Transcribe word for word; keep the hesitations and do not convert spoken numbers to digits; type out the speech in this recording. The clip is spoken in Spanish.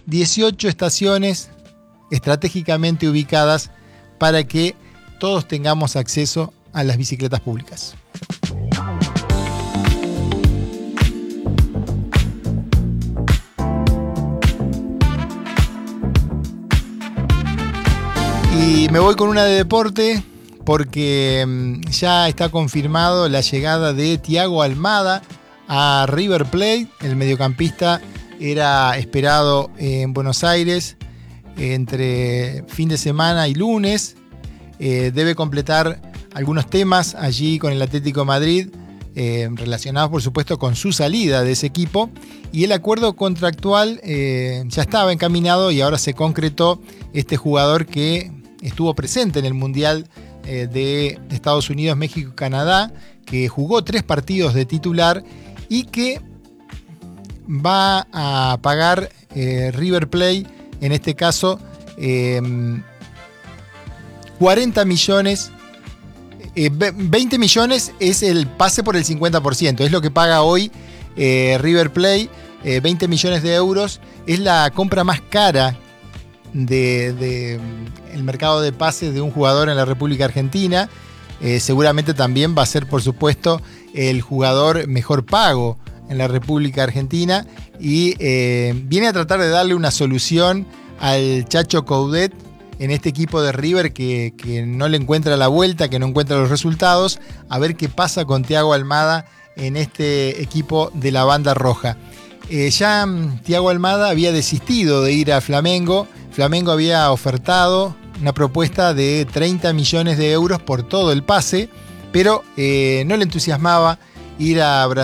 dieciocho estaciones estratégicamente ubicadas para que todos tengamos acceso a las bicicletas públicas. Y me voy con una de deporte porque ya está confirmado la llegada de Thiago Almada a River Plate. El mediocampista era esperado en Buenos Aires entre fin de semana y lunes. Eh, debe completar algunos temas allí con el Atlético de Madrid, eh, relacionados por supuesto con su salida de ese equipo. Y el acuerdo contractual eh, ya estaba encaminado y ahora se concretó. Este jugador que estuvo presente en el Mundial eh, de Estados Unidos, México y Canadá, que jugó tres partidos de titular y que va a pagar eh, River Plate, en este caso, eh, cuarenta millones, eh, veinte millones es el pase por el cincuenta por ciento, es lo que paga hoy eh, River Plate, eh, veinte millones de euros, es la compra más cara de, de el mercado de pases de un jugador en la República Argentina. Eh, seguramente también va a ser, por supuesto, el jugador mejor pago en la República Argentina y eh, viene a tratar de darle una solución al Chacho Coudet en este equipo de River que, que no le encuentra la vuelta, que no encuentra los resultados. A ver qué pasa con Thiago Almada en este equipo de la banda roja. Eh, ya Thiago Almada había desistido de ir a Flamengo. Flamengo había ofertado una propuesta de treinta millones de euros por todo el pase, pero eh, no le entusiasmaba ir a Brasil.